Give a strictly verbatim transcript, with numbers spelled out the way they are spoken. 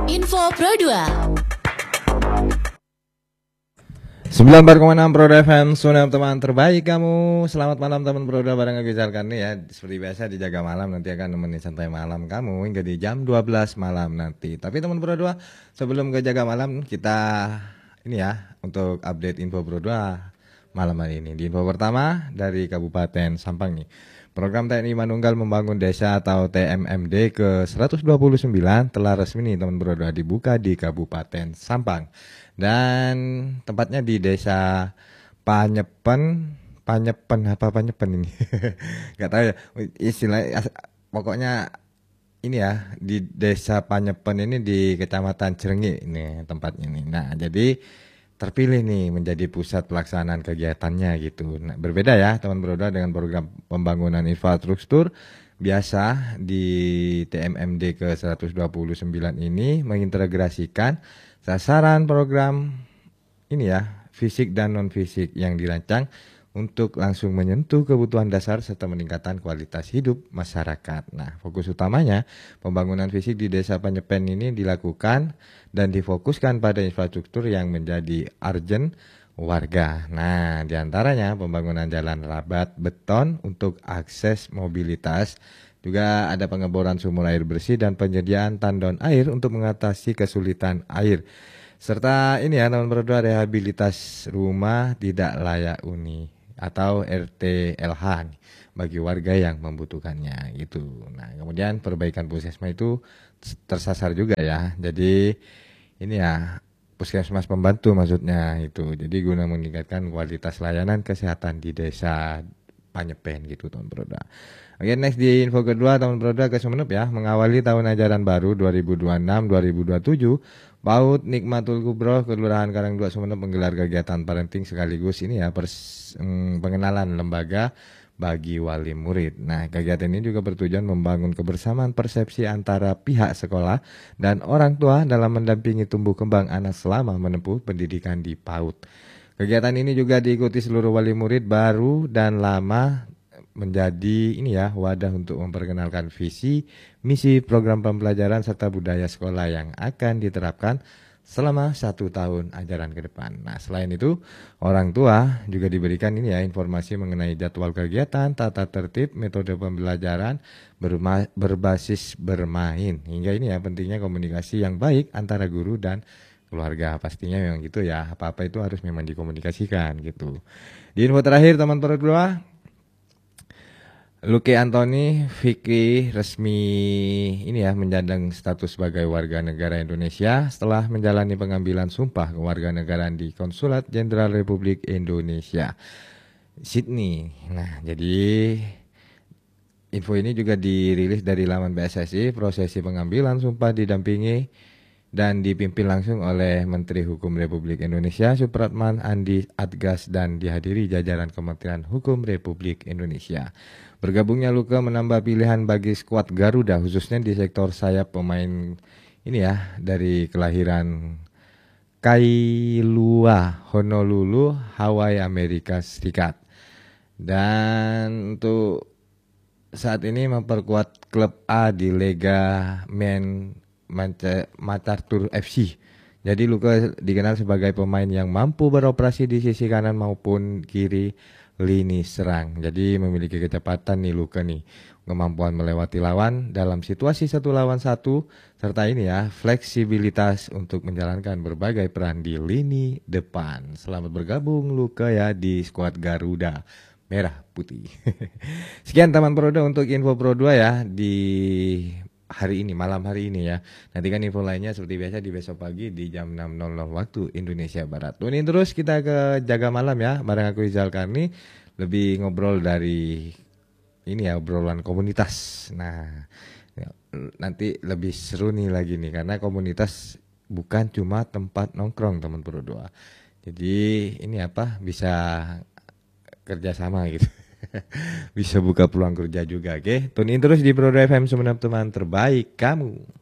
Info Pro dua. sembilan puluh empat koma enam Pro F M, Sunnah teman terbaik kamu. Selamat malam teman Pro dua, bareng aku Jalkan nih ya. Seperti biasa dijaga malam, nanti akan nemenin santai malam kamu hingga di jam dua belas malam nanti. Tapi teman Pro dua, sebelum ke jaga malam kita ini ya untuk update info Pro dua malam hari ini. Di info pertama dari Kabupaten Sampang nih. Program T N I Manunggal Membangun Desa atau T M M D ke seratus dua puluh sembilan telah resmi nih teman Pro dua dibuka di Kabupaten Sampang. Dan tempatnya di Desa Panyepen, Panyepen apa Panyepen ini? Gak tahu ya istilah, pokoknya ini ya di Desa Panyepen ini di Kecamatan Cirengi ini tempatnya nih. Nah jadi terpilih nih menjadi pusat pelaksanaan kegiatannya gitu. Nah, berbeda ya teman Pro dua dengan program pembangunan infrastruktur biasa di T M M D ke seratus dua puluh sembilan ini mengintegrasikan sasaran program ini ya, fisik dan non-fisik yang dirancang untuk langsung menyentuh kebutuhan dasar serta meningkatkan kualitas hidup masyarakat. Nah, fokus utamanya pembangunan fisik di Desa Panyepen ini dilakukan dan difokuskan pada infrastruktur yang menjadi urgent warga. Nah, diantaranya pembangunan jalan rabat beton untuk akses mobilitas, juga ada pengeboran sumur air bersih dan penyediaan tandon air untuk mengatasi kesulitan air. Serta ini ya teman Pro dua, rehabilitas rumah tidak layak huni atau R T L H bagi warga yang membutuhkannya gitu. Nah, kemudian perbaikan puskesmas itu tersasar juga ya. Jadi ini ya puskesmas pembantu maksudnya itu. Jadi guna meningkatkan kualitas layanan kesehatan di Desa Panyepen gitu teman Pro dua. Oke, next di info kedua teman Pro dua ke Sumeneb ya, mengawali tahun ajaran baru dua ribu dua puluh enam dua ribu dua puluh tujuh, PAUD Nikmatul Kubro Kelurahan Karangdua Sumeneb menggelar kegiatan parenting sekaligus ini ya pers, mm, pengenalan lembaga bagi wali murid. Nah, kegiatan ini juga bertujuan membangun kebersamaan persepsi antara pihak sekolah dan orang tua dalam mendampingi tumbuh kembang anak selama menempuh pendidikan di PAUD. Kegiatan ini juga diikuti seluruh wali murid baru dan lama, menjadi ini ya wadah untuk memperkenalkan visi, misi, program pembelajaran serta budaya sekolah yang akan diterapkan selama satu tahun ajaran ke depan. Nah, selain itu orang tua juga diberikan ini ya informasi mengenai jadwal kegiatan, tata tertib, metode pembelajaran berma- berbasis bermain, hingga ini ya pentingnya komunikasi yang baik antara guru dan keluarga. Pastinya memang gitu ya, apa-apa itu harus memang dikomunikasikan gitu. Di info terakhir teman Pro dua, Luke Anthony Fikri resmi ini ya menyandang status sebagai warga negara Indonesia setelah menjalani pengambilan sumpah kewarganegaraan di Konsulat Jenderal Republik Indonesia Sydney. Nah, jadi info ini juga dirilis dari laman P S S I. Prosesi pengambilan sumpah didampingi dan dipimpin langsung oleh Menteri Hukum Republik Indonesia Supratman Andi Adgas dan dihadiri jajaran Kementerian Hukum Republik Indonesia. Bergabungnya Luke menambah pilihan bagi skuad Garuda khususnya di sektor sayap pemain ini ya dari kelahiran Kailua, Honolulu, Hawaii, Amerika Serikat. Dan untuk saat ini memperkuat klub A di Liga Men MacArthur F C. Jadi Luka dikenal sebagai pemain yang mampu beroperasi di sisi kanan maupun kiri lini serang. Jadi memiliki kecepatan nih Luka nih, kemampuan melewati lawan dalam situasi satu lawan satu, serta ini ya fleksibilitas untuk menjalankan berbagai peran di lini depan. Selamat bergabung Luka ya di skuad Garuda Merah Putih. Sekian teman Pro dua untuk info Pro dua ya di hari ini, malam hari ini ya. Nantikan info lainnya seperti biasa di besok pagi di jam enam nol nol waktu Indonesia Barat. Tunin terus kita ke Jaga Malam ya, bareng aku Izal Karni, lebih ngobrol dari ini ya, obrolan komunitas. Nah, nanti lebih seru nih lagi nih, karena komunitas bukan cuma tempat nongkrong teman Pro dua. Jadi ini apa, bisa kerjasama gitu. Bisa buka peluang kerja juga, oke? Okay? Tune in terus di Pro dua F M Sumeneb teman terbaik kamu.